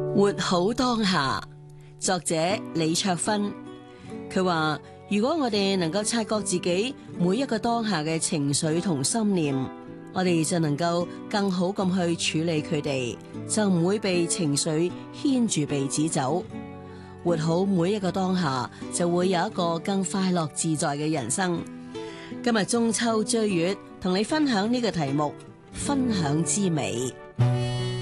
活好當下，作者李卓芬。佢話如果我哋能夠察覺自己每一個當下嘅情緒同心念，我哋就能夠更好咁去處理佢哋，就唔會被情緒牽住鼻子走。活好每一個當下，就會有一個更快樂自在嘅人生。今日中秋追月，同你分享呢個題目，分享之美。